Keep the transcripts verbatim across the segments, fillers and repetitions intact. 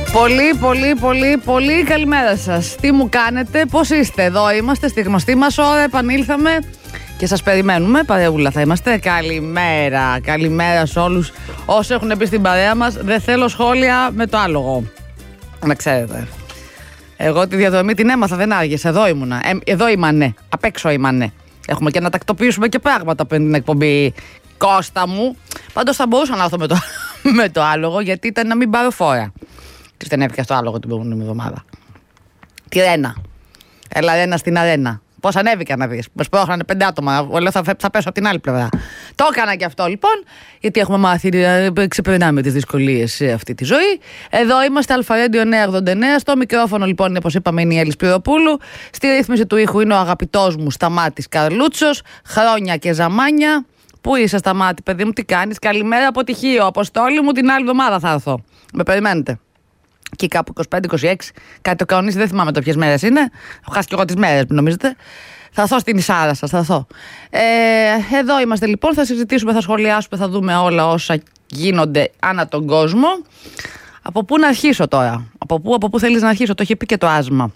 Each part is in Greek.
Πολύ, πολύ, πολύ, πολύ καλημέρα σας. Τι μου κάνετε, πώς είστε? Εδώ είμαστε στη γνωστή μας ώρα, επανήλθαμε και σας περιμένουμε. Παρεούλα θα είμαστε. Καλημέρα, καλημέρα σε όλους όσοι έχουν μπει στην παρέα μας. Δεν θέλω σχόλια με το άλογο, να ξέρετε. Εγώ τη διαδρομή την έμαθα, δεν άργησε. Εδώ ήμουνα. Ε, εδώ ήμανε. Απ' έξω ήμανε. Έχουμε και να τακτοποιήσουμε και πράγματα πριν την εκπομπή. Κώστα μου. Πάντως θα μπορούσα να έρθω με το, με το άλογο, γιατί ήταν να μην πάρω φόρα. Και δεν έφυγα στο άλογο την προηγούμενη εβδομάδα. Τη Ρένα. Έλα, Ρένα στην αρένα. Πώς ανέβηκα να δεις. Με σπρώχνανε πέντε άτομα. Λέω θα, θα πέσω από την άλλη πλευρά. Το έκανα και αυτό λοιπόν, γιατί έχουμε μάθει να ξεπερνάμε τις δυσκολίες σε αυτή τη ζωή. Εδώ είμαστε, Αλφαρέντιο εννιακόσια ογδόντα εννέα. Στο μικρόφωνο λοιπόν, όπως είπαμε, είναι η Έλλη Σπυροπούλου. Στη ρύθμιση του ήχου είναι ο αγαπητός μου Σταμάτης Καρλούτσος. Χρόνια και ζαμάνια. Πού είσαι, Σταμάτη, παιδί μου, τι κάνεις? Καλημέρα από τυχείο. Αποστόλη μου, την άλλη εβδομάδα θα έρθω. Με περιμένετε. Και κάπου είκοσι πέντε είκοσι έξι, κάτι το κανονίσει, δεν θυμάμαι το ποιες μέρες είναι. Έχω χάσει και εγώ τις μέρες, νομίζετε. Θα έρθω στην Ισάρα σας, θα έρθω. Ε, εδώ είμαστε λοιπόν, θα συζητήσουμε, θα σχολιάσουμε, θα δούμε όλα όσα γίνονται ανά τον κόσμο. Από πού να αρχίσω τώρα? Από πού, από πού θέλεις να αρχίσω? Το είχε πει και το άσμα.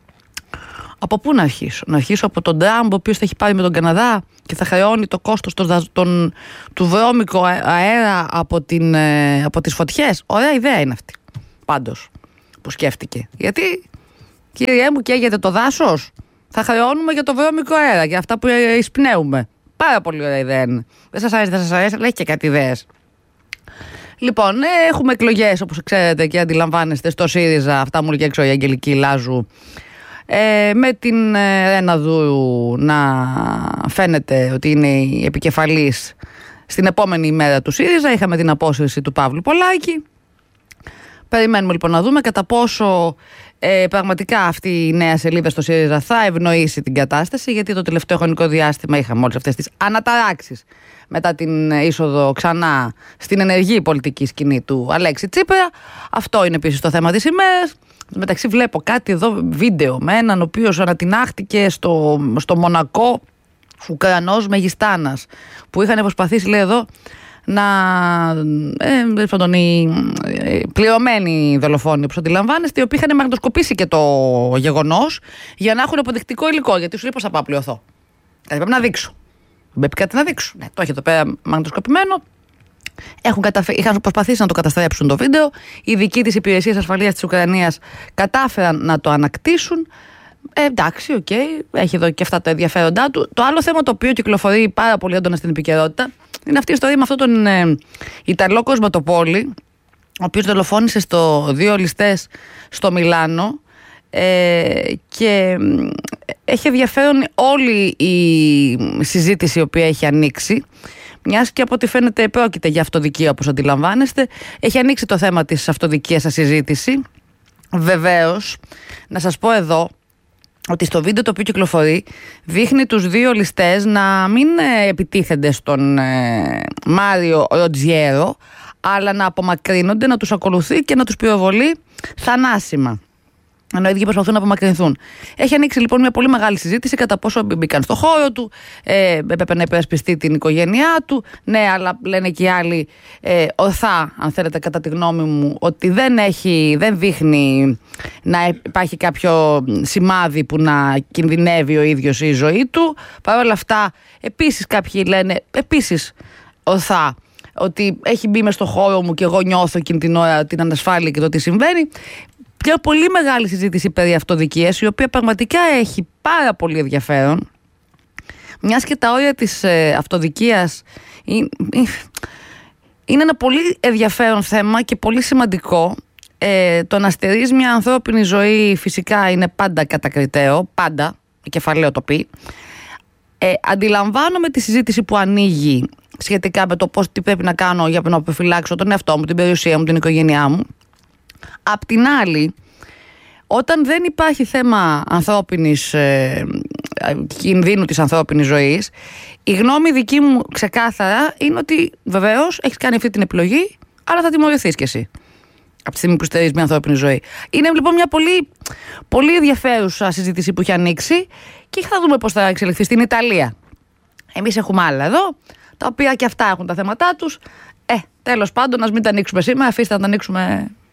Από πού να αρχίσω? Να αρχίσω από τον Τραμπ, ο οποίος θα έχει πάρει με τον Καναδά και θα χρεώνει το κόστος των, των, του βρώμικου αέρα από, την, από τις φωτιές. Ωραία ιδέα είναι αυτή. Πάντως, που σκέφτηκε. Γιατί, κύριε μου, καίγεται το δάσος. Θα χρεώνουμε για το βρώμικο αέρα, για αυτά που εισπνέουμε. Πάρα πολύ ωραία ιδέα είναι. Δεν σας αρέσει, δεν σας αρέσει, αλλά έχει και κάτι ιδέες. Λοιπόν, ε, έχουμε εκλογές, όπως ξέρετε και αντιλαμβάνεστε, στο ΣΥΡΙΖΑ. Αυτά μου λέει έξω η Αγγελική Λάζου. Ε, με την ε, Ρένα Δούρου να φαίνεται ότι είναι η επικεφαλής στην επόμενη ημέρα του ΣΥΡΙΖΑ. Είχαμε την απόσυρση του Παύλου Πολάκη. Περιμένουμε λοιπόν να δούμε κατά πόσο ε, πραγματικά αυτή η νέα σελίδα στο ΣΥΡΙΖΑ θα ευνοήσει την κατάσταση, γιατί το τελευταίο χρονικό διάστημα είχαμε όλες αυτές τις αναταράξεις μετά την είσοδο ξανά στην ενεργή πολιτική σκηνή του Αλέξη Τσίπρα. Αυτό είναι επίσης το θέμα της ημέρας. Μεταξύ βλέπω κάτι εδώ βίντεο με έναν ο οποίος ανατινάχτηκε στο, στο Μονακό, Ουκρανός Μεγιστάνας, που είχαν προσπαθήσει, λέει εδώ, να ε, τον, οι πληρωμένοι δολοφόνοι, όπως αντιλαμβάνεστε, οι οποίοι είχαν μαγνητοσκοπήσει και το γεγονός για να έχουν αποδεικτικό υλικό. Γιατί σου λέει πώς θα πάω πληρωθώ. Κάτι πρέπει να δείξω. Πρέπει κάτι να δείξω. Ναι, το έχει εδώ πέρα μαγνητοσκοπημένο. Έχουν καταφε... Είχαν προσπαθήσει να το καταστρέψουν το βίντεο. Οι ειδικοί της Υπηρεσίας Ασφαλείας της Ουκρανίας κατάφεραν να το ανακτήσουν. Ε, εντάξει, οκ, okay. Έχει εδώ και αυτά τα ενδιαφέροντά του. Το άλλο θέμα το οποίο κυκλοφορεί πάρα πολύ έντονα στην επικαιρότητα είναι αυτή η ιστορία με αυτόν τον ε, Ιταλό Κοσματοπόλη, ο οποίος δολοφόνησε στο δύο ληστές στο Μιλάνο, ε, και έχει ενδιαφέρον όλη η συζήτηση η οποία έχει ανοίξει, μιας και από ό,τι φαίνεται πρόκειται για αυτοδικία, όπως αντιλαμβάνεστε. Έχει ανοίξει το θέμα της αυτοδικίας σαν συζήτηση. Βεβαίως, να σας πω εδώ ότι στο βίντεο το οποίο κυκλοφορεί δείχνει τους δύο ληστές να μην ε, επιτίθενται στον ε, Μάριο Ροτζιέρο, αλλά να απομακρύνονται, να τους ακολουθεί και να τους πυροβολεί θανάσιμα, ενώ οι ίδιοι προσπαθούν να απομακρυνθούν. Έχει ανοίξει λοιπόν μια πολύ μεγάλη συζήτηση κατά πόσο μπήκαν στο χώρο του, ε, έπρεπε να υπερασπιστεί την οικογένειά του. Ναι, αλλά λένε και οι άλλοι ε, ορθά, αν θέλετε, κατά τη γνώμη μου, ότι δεν, έχει, δεν δείχνει να υπάρχει κάποιο σημάδι που να κινδυνεύει ο ίδιος η ζωή του. Παρ' όλα αυτά, επίσης κάποιοι λένε, επίσης ορθά, ότι έχει μπει μες στο χώρο μου και εγώ νιώθω εκείνη την ώρα την ανασφάλεια και το τι συμβαίνει. Μια πολύ μεγάλη συζήτηση περί αυτοδικίας, η οποία πραγματικά έχει πάρα πολύ ενδιαφέρον, μιας και τα όρια της ε, αυτοδικίας είναι, είναι ένα πολύ ενδιαφέρον θέμα και πολύ σημαντικό. Ε, το να στερείς μια ανθρώπινη ζωή φυσικά είναι πάντα κατακριτέο, πάντα, κεφαλαίο το πει. Ε, αντιλαμβάνομαι τη συζήτηση που ανοίγει σχετικά με το πώς, τι πρέπει να κάνω για να αποφυλάξω τον εαυτό μου, την περιουσία μου, την οικογένειά μου. Απ' την άλλη, όταν δεν υπάρχει θέμα ανθρώπινης, ε, κινδύνου της ανθρώπινης ζωής, η γνώμη δική μου ξεκάθαρα είναι ότι βεβαίως έχεις κάνει αυτή την επιλογή, αλλά θα τιμωρηθείς κι εσύ από τη στιγμή που στερείς μια ανθρώπινη ζωή. Είναι λοιπόν μια πολύ, πολύ ενδιαφέρουσα συζήτηση που έχει ανοίξει και θα δούμε πώς θα εξελιχθεί στην Ιταλία. Εμείς έχουμε άλλα εδώ, τα οποία και αυτά έχουν τα θέματά τους. Ε, τέλος πάντων, ας μην τα ανοίξουμε σήμερα, αφήστε να τα ανοίξουμε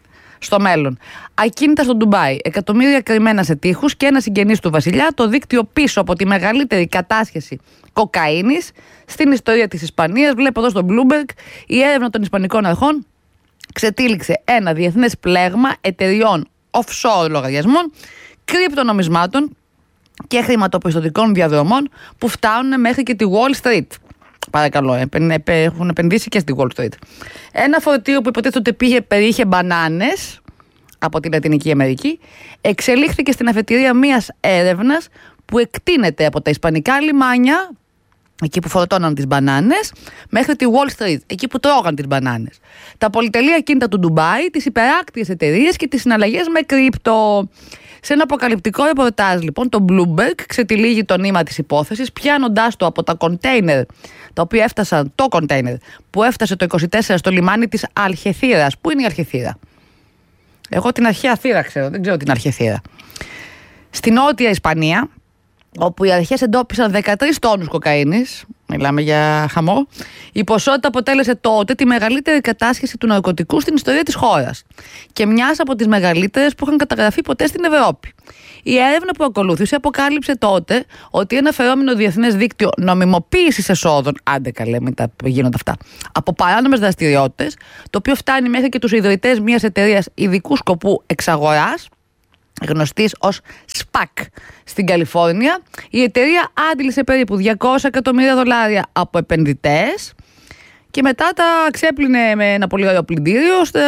στο μέλλον. Ακίνητα στο Ντουμπάι. Εκατομμύρια κρυμμένα σε τοίχους και ένα συγγενής του βασιλιά. Το δίκτυο πίσω από τη μεγαλύτερη κατάσχεση κοκαίνης στην ιστορία της Ισπανίας. Βλέπω εδώ στο Bloomberg η έρευνα των Ισπανικών αρχών ξετύλιξε ένα διεθνές πλέγμα εταιριών offshore λογαριασμών, κρυπτονομισμάτων και χρηματοπιστωτικών διαδρομών που φτάνουν μέχρι και τη Wall Street. Παρακαλώ, έχουν επενδύσει και στη Wall Street. Ένα φορτίο που υποτίθεται ότι πήγε, περιείχε μπανάνες από τη Λατινική Αμερική, εξελίχθηκε στην αφετηρία μιας έρευνας που εκτείνεται από τα ισπανικά λιμάνια, εκεί που φορτώναν τις μπανάνες, μέχρι τη Wall Street, εκεί που τρώγαν τις μπανάνες. Τα πολυτελή ακίνητα του Ντουμπάι, τις υπεράκτιες εταιρείες και τις συναλλαγές με κρύπτο. Σε ένα αποκαλυπτικό ρεπορτάζ, λοιπόν, το Bloomberg ξετυλίγει το νήμα της υπόθεσης, πιάνοντάς το από τα κοντέινερ, τα οποία έφτασαν, το κοντέινερ που έφτασε το είκοσι τέσσερα στο λιμάνι της Αλχεθύρας. Πού είναι η Αλχεθύρα? Εγώ την αρχαία θύρα ξέρω, δεν ξέρω την Αλχεθύρα. Στην νότια Ισπανία, όπου οι αρχές εντόπισαν δεκατρείς τόνους κοκαίνης, μιλάμε για χαμό, η ποσότητα αποτέλεσε τότε τη μεγαλύτερη κατάσχεση του ναρκωτικού στην ιστορία της χώρας και μιας από τις μεγαλύτερες που είχαν καταγραφεί ποτέ στην Ευρώπη. Η έρευνα που ακολούθησε αποκάλυψε τότε ότι ένα φερόμενο διεθνές δίκτυο νομιμοποίησης εσόδων, άντε καλέ μην τα γίνονται αυτά, από παράνομες δραστηριότητες, το οποίο φτάνει μέχρι και τους ιδρυτές μιας εταιρείας ειδικού σκοπού εξαγοράς, γνωστής ως σπακ στην Καλιφόρνια. Η εταιρεία άντλησε περίπου διακόσια εκατομμύρια δολάρια από επενδυτές και μετά τα ξέπλυνε με ένα πολύ ωραίο πλυντήριο στο,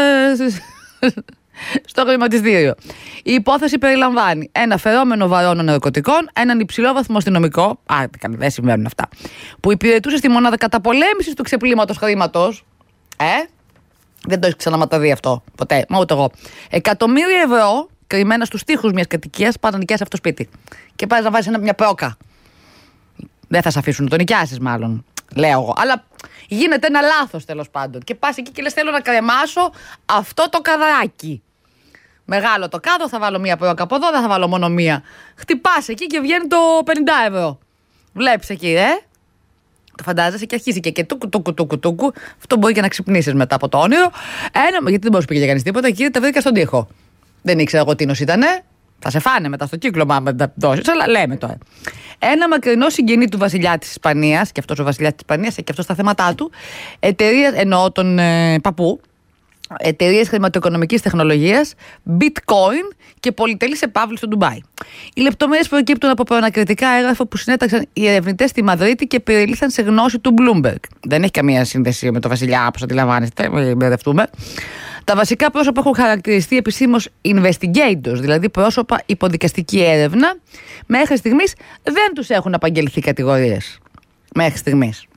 στο χρηματιστήριο. Η υπόθεση περιλαμβάνει ένα φερόμενο βαρώνων ναρκωτικών, έναν υψηλόβαθμο αστυνομικό, α, δεν συμβαίνουν αυτά, που υπηρετούσε στη μονάδα καταπολέμησης του ξεπλήματος χρήματος. Ε, δεν το έχεις ξαναματαδεί αυτό ποτέ, μα ούτε εγώ. Εκατομμύρια ευρώ κρυμμένα στους τοίχους μιας κατοικίας, πας να νοικιάσεις αυτό το σπίτι. Και πας να βάζεις μια πρόκα. Δεν θα σε αφήσουν να το νοικιάσεις, μάλλον. Λέω εγώ. Αλλά γίνεται ένα λάθος τέλος πάντων. Και πας εκεί και λες: θέλω να κρεμάσω αυτό το καδράκι. Μεγάλο το κάδο, θα βάλω μια πρόκα από εδώ, δεν θα βάλω μόνο μία. Χτυπάς εκεί και βγαίνει το πενήντα ευρώ. Βλέπεις εκεί, ε. Το φαντάζεσαι και αρχίζει και, και τούκου, τούκου, τούκου, τούκου. Αυτό μπορεί και να ξυπνήσεις μετά από το όνειρο. Ένα, γιατί δεν μπορεί να πει για κανείς τίποτα, εκεί τα βρήκα στον τοίχο. Δεν ήξερα εγώ τίνος ήτανε. Θα σε φάνε μετά στο κύκλωμα με τα δώσεις, αλλά λέμε τώρα. Ένα μακρινό συγγενή του βασιλιά της Ισπανίας, και αυτός ο βασιλιάς της Ισπανίας έχει και αυτό στα θέματα του, εταιρείες, εννοώ τον ε, παππού, εταιρείες χρηματοοικονομικής τεχνολογίας, bitcoin και πολυτελής επαύλης στο Ντουμπάι. Οι λεπτομέρειες προκύπτουν από προανακριτικά έγγραφα που συνέταξαν οι ερευνητές στη Μαδρίτη και περιλήφθαν σε γνώση του Bloomberg. Δεν έχει καμία σύνδεση με το βασιλιά, όπως αντιλαμβάνεστε, μην μπερδευτούμε. Τα βασικά πρόσωπα έχουν χαρακτηριστεί επισήμως investigators, δηλαδή πρόσωπα υποδικαστική έρευνα. Μέχρι στιγμής δεν τους έχουν απαγγελθεί κατηγορίες. Μέχρι στιγμής.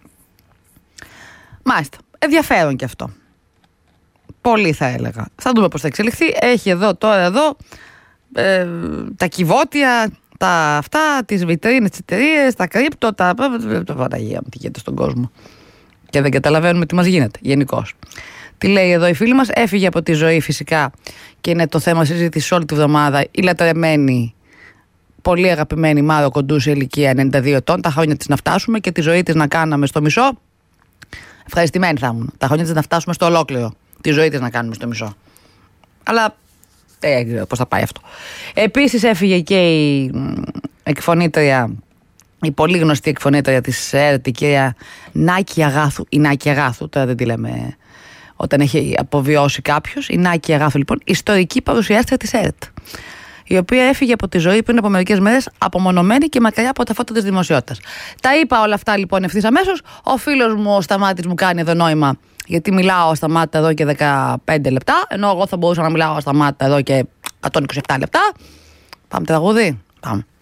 Μάλιστα. Ενδιαφέρον και αυτό. Πολύ θα έλεγα. Θα δούμε πώς θα εξελιχθεί. Έχει εδώ τώρα εδώ ε, τα κυβότια, τα αυτά, τις βιτρίνες της εταιρείας, τα κρύπτο, τα. Παναγία μου, τι γίνεται στον κόσμο. Και δεν καταλαβαίνουμε τι μας γίνεται γενικώς. Τι λέει εδώ η φίλη μας? Έφυγε από τη ζωή φυσικά και είναι το θέμα συζήτηση όλη τη βδομάδα η λατρεμένη, πολύ αγαπημένη Μάρο Κοντού σε ηλικία ενενήντα δύο ετών. Τα χρόνια της να φτάσουμε και τη ζωή της να κάναμε στο μισό. Ευχαριστημένη θα ήμουν. Τα χρόνια της να φτάσουμε στο ολόκληρο. Τη ζωή της να κάνουμε στο μισό. Αλλά δεν ξέρω πώς θα πάει αυτό. Επίσης έφυγε και η εκφωνήτρια, η πολύ γνωστή εκφωνήτρια της ΕΡΤ, η κυρία Νάκη Αγάθου. Η Νάκη Αγάθου, τώρα δεν τη λέμε όταν έχει αποβιώσει κάποιος. Η Νάκη Αγάθου, λοιπόν, ιστορική παρουσιάστρια της ΕΡΤ, η οποία έφυγε από τη ζωή πριν από μερικές μέρες, απομονωμένη και μακριά από τα φώτα της δημοσιότητας. Τα είπα όλα αυτά λοιπόν ευθύς αμέσως. Ο φίλος μου ο Σταμάτης μου κάνει εδώ νόημα, γιατί μιλάω Σταμάτα εδώ και δεκαπέντε λεπτά, ενώ εγώ θα μπορούσα να μιλάω Σταμάτα εδώ και εκατόν είκοσι επτά λεπτά. Πάμε τραγούδι. Πάμε.